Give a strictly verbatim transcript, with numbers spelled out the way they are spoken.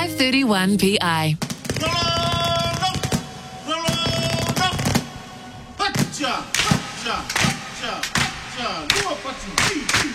five thirty-one P I. Hotcha, hotcha, hotcha, hotcha. Lua pati,